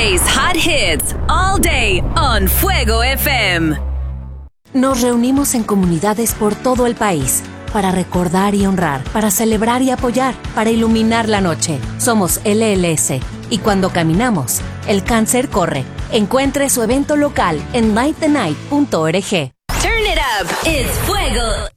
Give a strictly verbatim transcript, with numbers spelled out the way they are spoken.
Today's hot hits all day on Fuego F M. Nos reunimos en comunidades por todo el país para recordar y honrar, para celebrar y apoyar, para iluminar la noche. Somos L L S y cuando caminamos, el cáncer corre. Encuentre su evento local en light the night punto org. Turn it up. It's Fuego